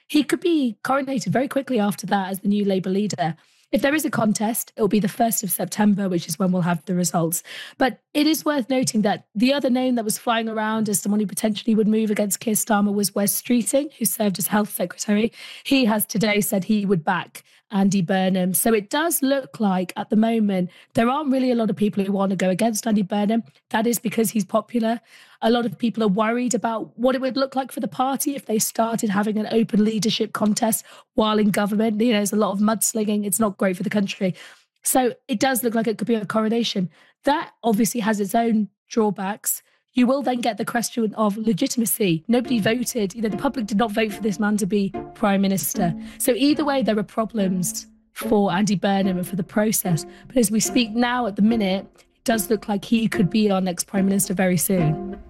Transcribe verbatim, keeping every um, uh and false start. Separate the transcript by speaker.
Speaker 1: he could be coronated very quickly after that as the new Labour leader. If there is a contest, it'll be the first of September, which is when we'll have the results. But it is worth noting that the other name that was flying around as someone who potentially would move against Keir Starmer was Wes Streeting, who served as health secretary. He has today said he would back Andy Burnham. So it does look like at the moment, there aren't really a lot of people who want to go against Andy Burnham. That is because he's popular. A lot of people are worried about what it would look like for the party if they started having an open leadership contest while in government. You know, there's a lot of mudslinging. It's not great for the country. So it does look like it could be a coronation. That obviously has its own drawbacks. You will then get the question of legitimacy. Nobody voted. You know, the public did not vote for this man to be prime minister. So either way, there are problems for Andy Burnham and for the process. But as we speak now at the minute, it does look like he could be our next prime minister very soon.